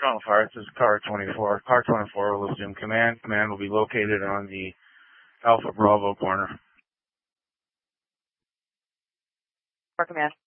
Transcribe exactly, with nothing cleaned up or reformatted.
Toronto Fire, this is Car twenty-four. Car twenty-four will assume command. Command will be located on the Alpha Bravo corner. For command.